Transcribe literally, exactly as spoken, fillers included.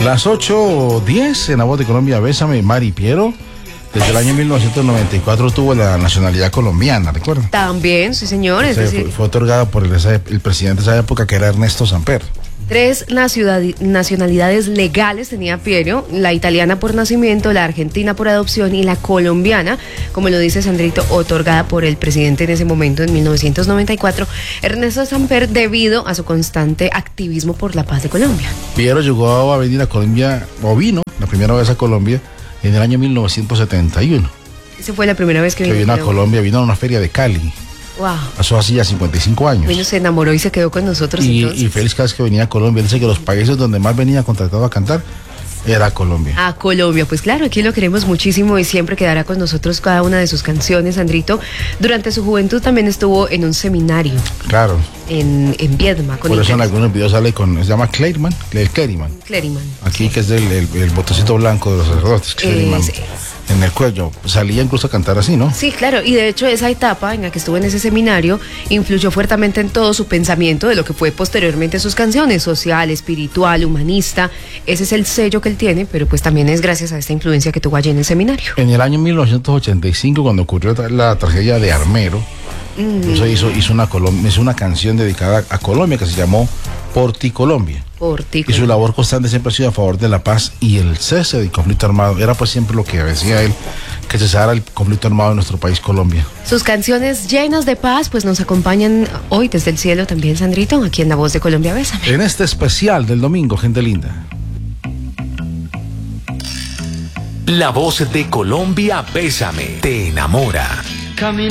Las ocho diez en La Voz de Colombia, Bésame, Mari Piero. Desde el año mil novecientos noventa y cuatro tuvo la nacionalidad colombiana, ¿recuerdan? También, sí señor. Es decir, fue, fue otorgada por el, el presidente de esa época, que era Ernesto Samper. Tres nacionalidades legales tenía Piero: la italiana por nacimiento, la argentina por adopción y la colombiana, como lo dice Sandrito, otorgada por el presidente en ese momento, en mil novecientos noventa y cuatro, Ernesto Samper, debido a su constante activismo por la paz de Colombia. Piero llegó a venir a Colombia, o vino la primera vez a Colombia, en el año mil novecientos setenta y uno. Esa fue la primera vez que, que vino, vino a Colombia, vino a una feria de Cali. Wow. Pasó así ya cincuenta y cinco años. Bueno, se enamoró y se quedó con nosotros. Y, entonces. y Félix, cada vez que venía a Colombia, dice que los países donde más venía contratado a cantar era Colombia. A Colombia, pues claro, aquí lo queremos muchísimo y siempre quedará con nosotros cada una de sus canciones, Sandrito. Durante su juventud también estuvo en un seminario. Claro. En, en Viedma. Con Por eso inglés. en algunos videos sale con, se llama Clayman, Cleriman. Cleriman. Aquí, que es del, el, el botecito blanco de los sacerdotes, Cleriman. Es, es. En el cuello, salía incluso a cantar así, ¿no? Sí, claro, y de hecho esa etapa en la que estuvo en ese seminario influyó fuertemente en todo su pensamiento de lo que fue posteriormente sus canciones: social, espiritual, humanista. Ese es el sello que él tiene, pero pues también es gracias a esta influencia que tuvo allí en el seminario. En el año mil novecientos ochenta y cinco, cuando ocurrió la tragedia de Armero, mm. hizo, hizo, hizo, una hizo una canción dedicada a Colombia que se llamó Por ti Colombia. Por ti, y su labor constante siempre ha sido a favor de la paz y el cese del conflicto armado. Era pues siempre lo que decía él, que cesara el conflicto armado en nuestro país, Colombia. Sus canciones llenas de paz pues nos acompañan hoy desde el cielo también, Sandrito, aquí en La Voz de Colombia, Bésame. En este especial del domingo, gente linda. La Voz de Colombia, Bésame, te enamora. Camino